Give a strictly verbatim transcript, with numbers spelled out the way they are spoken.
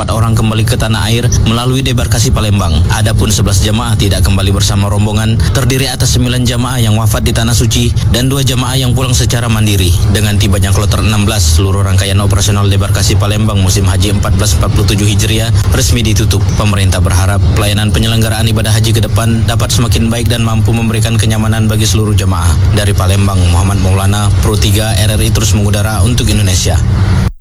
empat orang kembali ke tanah air melalui debarkasi Palembang. Adapun sebelas jamaah tidak kembali bersama rombongan, terdiri atas sembilan jamaah yang wafat di Tanah Suci dan dua jamaah yang pulang secara mandiri. Dengan tibanya kloter enam belas, seluruh rangkaian operasional debarkasi Palembang musim Haji seribu empat ratus empat puluh tujuh Hijriah resmi ditutup. Pemerintah berharap pelayanan penyelenggaraan ibadah haji ke depan dapat semakin baik dan mampu memberikan kenyamanan bagi seluruh jamaah. Dari Palembang, Muhammad Maulana, Pro tiga R R I terus mengudara untuk Indonesia.